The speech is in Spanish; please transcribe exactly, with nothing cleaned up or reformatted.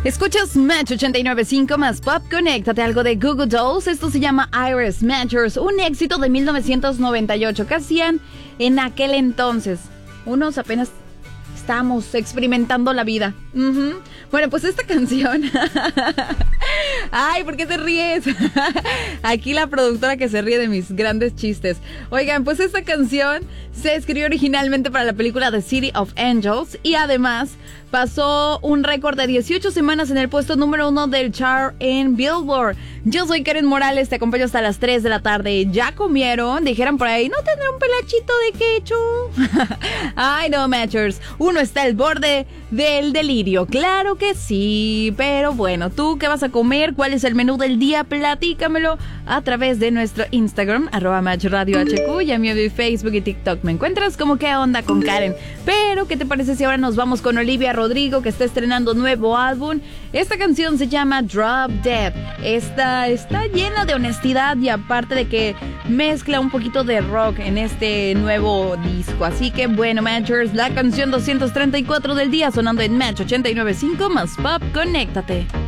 Escuchas Match ochenta y nueve punto cinco más Pop. Conéctate, algo de Goo Goo Dolls. Esto se llama Iris Matchers, un éxito de mil novecientos noventa y ocho que hacían en aquel entonces. Unos apenas estábamos experimentando la vida. Uh-huh. Bueno, pues esta canción... Ay, ¿por qué te ríes? Aquí la productora que se ríe de mis grandes chistes. Oigan, pues esta canción se escribió originalmente para la película The City of Angels y además pasó un récord de dieciocho semanas en el puesto número uno del chart en Billboard. Yo soy Karen Morales, te acompaño hasta las tres de la tarde. ¿Ya comieron? Dijeron por ahí, ¿no tendrá un pelachito de quechu? Ay, no, Matchers. Uno está al borde del delirio. Claro que sí, pero bueno, ¿tú qué vas a comer? ¿Cuál es el menú del día? Platícamelo a través de nuestro Instagram, arroba Match Radio H Q, y a mi de Facebook y TikTok. Me encuentras como ¿Qué onda con Karen? Pero, ¿qué te parece si ahora nos vamos con Olivia Rodrigo, que está estrenando nuevo álbum? Esta canción se llama Drop Dead. Esta está llena de honestidad y aparte de que mezcla un poquito de rock en este nuevo disco. Así que bueno, Matchers, la canción doscientos treinta y cuatro del día sonando en Match ochenta y nueve punto cinco más Pop. Conéctate.